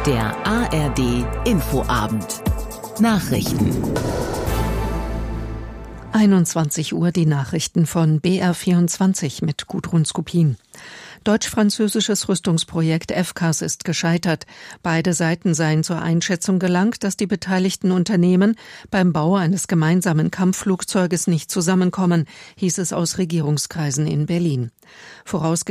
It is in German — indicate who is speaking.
Speaker 1: Der ARD Infoabend. Nachrichten.
Speaker 2: 21 Uhr die Nachrichten von BR24 mit Gudrun Skopin. Deutsch-französisches Rüstungsprojekt FCAS ist gescheitert. Beide Seiten seien zur Einschätzung gelangt, dass die beteiligten Unternehmen beim Bau eines gemeinsamen Kampfflugzeuges nicht zusammenkommen, hieß es aus Regierungskreisen in Berlin.